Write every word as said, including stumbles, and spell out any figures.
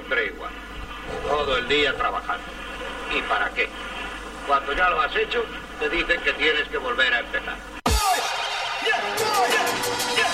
siempre igual. Todo el día trabajando. ¿Y para qué? Cuando ya lo has hecho, te dicen que tienes que volver a